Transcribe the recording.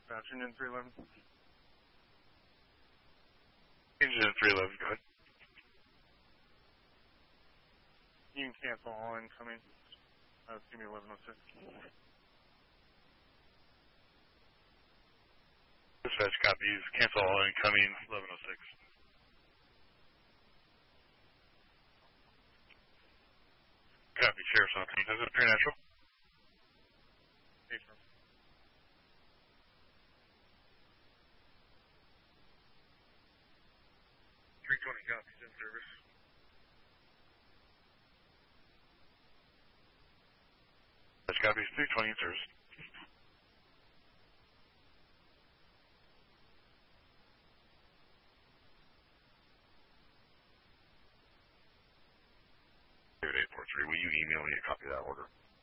dispatch, Engine 311. Engine 311, go ahead. You can cancel all incoming. It's going to be 1106. Dispatch copies, cancel all incoming, 1106. Copy, Sheriff's on scene. Is it Preternatural? Station. 320 copies in service. Dispatch copies, 320 in service. David 843, will you email me a copy of that order?